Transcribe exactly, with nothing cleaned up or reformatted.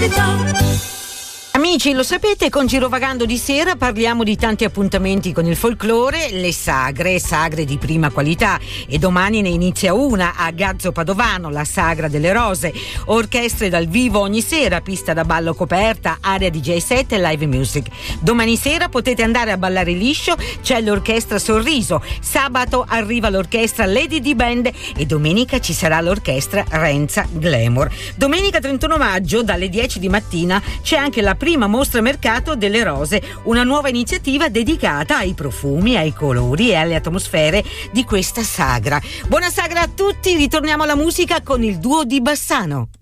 pubblicità. Amici, lo sapete, con Girovagando di sera parliamo di tanti appuntamenti con il folklore, le sagre, sagre di prima qualità, e domani ne inizia una a Gazzo Padovano, la Sagra delle Rose, orchestre dal vivo ogni sera, pista da ballo coperta, area D J set e live music. Domani sera potete andare a ballare liscio, c'è l'orchestra Sorriso, sabato arriva l'orchestra Lady D Band e domenica ci sarà l'orchestra Renza Glamour. Domenica trentuno maggio dalle dieci di mattina c'è anche la prima mostra mercato delle rose, una nuova iniziativa dedicata ai profumi, ai colori e alle atmosfere di questa sagra. Buona sagra a tutti, ritorniamo alla musica con il duo di Bassano.